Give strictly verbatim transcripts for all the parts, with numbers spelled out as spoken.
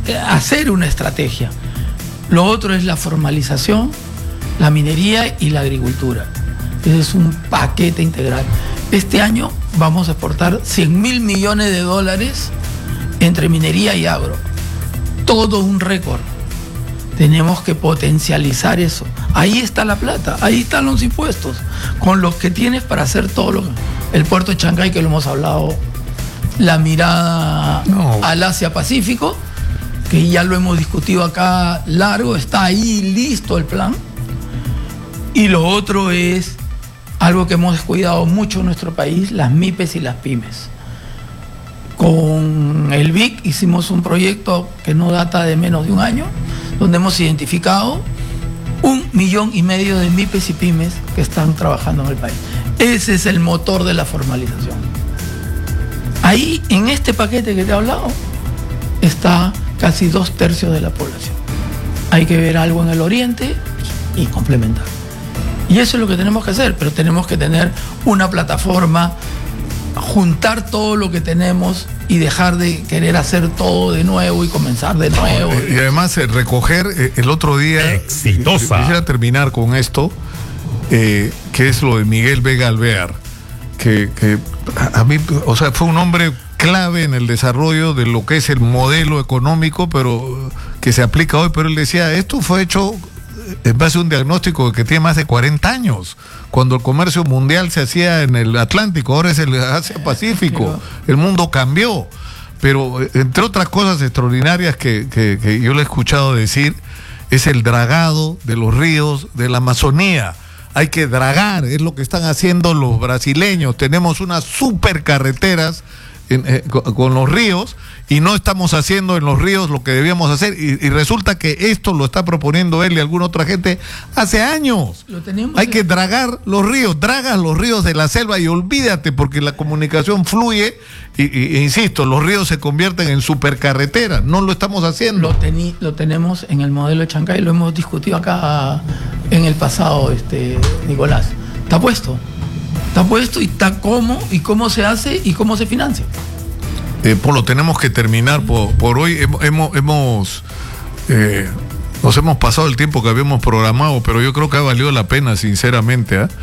hacer una estrategia. Lo otro es la formalización, la minería y la agricultura. Ese es un paquete integral. Este año vamos a exportar cien mil millones de dólares entre minería y agro. Todo un récord. Tenemos que potencializar eso. Ahí está la plata, ahí están los impuestos, con los que tienes para hacer todo lo que... El puerto de Chancay, que lo hemos hablado, la mirada no. al Asia-Pacífico, que ya lo hemos discutido acá largo, está ahí listo el plan. Y lo otro es algo que hemos descuidado mucho en nuestro país, las MIPES y las pymes. Con el B I C hicimos un proyecto que no data de menos de un año, donde hemos identificado un millón y medio de MIPES y pymes que están trabajando en el país. Ese es el motor de la formalización. Ahí, en este paquete que te he hablado, está casi dos tercios de la población. Hay que ver algo en el oriente y complementar. Y eso es lo que tenemos que hacer, pero tenemos que tener una plataforma, juntar todo lo que tenemos y dejar de querer hacer todo de nuevo y comenzar de nuevo. No, y además eh, recoger eh, el otro día, exitosa. Quisiera terminar con esto, eh, que es lo de Miguel Vega Alvear, que, que a, a mí, o sea, fue un hombre clave en el desarrollo de lo que es el modelo económico, pero que se aplica hoy. Pero él decía, esto fue hecho en base a un diagnóstico que tiene más de cuarenta años, cuando el comercio mundial se hacía en el Atlántico, ahora es el Asia-Pacífico, el mundo cambió. Pero entre otras cosas extraordinarias que, que, que yo le he escuchado decir, es el dragado de los ríos de la Amazonía. Hay que dragar, es lo que están haciendo los brasileños. Tenemos unas supercarreteras En, eh, con, con los ríos, y no estamos haciendo en los ríos lo que debíamos hacer, y, y resulta que esto lo está proponiendo él y alguna otra gente hace años. Lo tenemos Hay en... que dragar los ríos, dragas los ríos de la selva y olvídate, porque la comunicación fluye y, y, e insisto, los ríos se convierten en supercarreteras. No lo estamos haciendo. Lo, tení, lo tenemos en el modelo de Chancay, lo hemos discutido acá en el pasado, este, Nicolás. Está puesto. Está puesto y está cómo y cómo se hace y cómo se financia. Eh, Polo, tenemos que terminar por, por hoy. Hemos, hemos eh, nos hemos pasado el tiempo que habíamos programado, pero yo creo que ha valido la pena, sinceramente. ¿eh?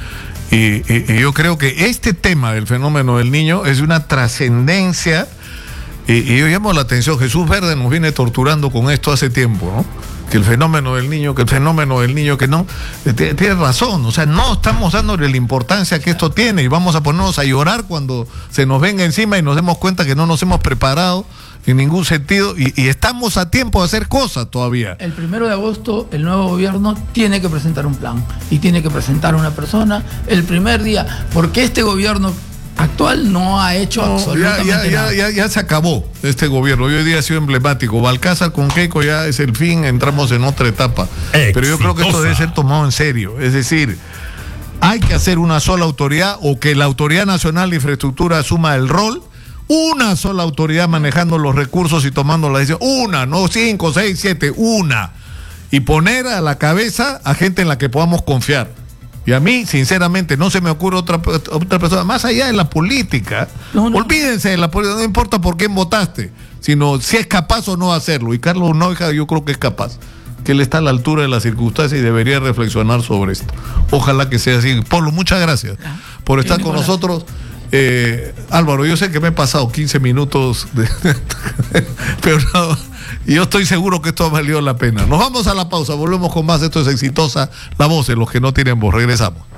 Y, y, y yo creo que este tema del fenómeno del niño es de una trascendencia. Y, y yo llamo la atención, Jesús Verde nos viene torturando con esto hace tiempo, ¿no? Que el fenómeno del niño, que el fenómeno del niño, que no, tienes razón, o sea, no estamos dándole la importancia que esto tiene, y vamos a ponernos a llorar cuando se nos venga encima y nos demos cuenta que no nos hemos preparado en ningún sentido, y, y estamos a tiempo de hacer cosas todavía. El primero de agosto el nuevo gobierno tiene que presentar un plan, y tiene que presentar una persona el primer día, porque este gobierno actual no ha hecho no, absolutamente ya, ya, nada. Ya, ya, ya se acabó este gobierno. Hoy día ha sido emblemático. Balcázar con Keiko ya es el fin, entramos en otra etapa. Exitosa. Pero yo creo que esto debe ser tomado en serio. Es decir, hay que hacer una sola autoridad, o que la Autoridad Nacional de Infraestructura asuma el rol, una sola autoridad manejando los recursos y tomando la decisión. Una, no cinco, seis, siete, una. Y poner a la cabeza a gente en la que podamos confiar. Y a mí, sinceramente, no se me ocurre otra, otra persona, más allá de la política. No, no. Olvídense de la política, no importa por quién votaste, sino si es capaz o no hacerlo. Y Carlos Noija, yo creo que es capaz, que él está a la altura de las circunstancias y debería reflexionar sobre esto. Ojalá que sea así. Polo, muchas gracias por estar con nosotros. Eh, Álvaro, yo sé que me he pasado quince minutos, de, pero no, y yo estoy seguro que esto ha valido la pena. Nos vamos a la pausa, volvemos con más. Esto es Exitosa, la voz de los que no tienen voz. Regresamos.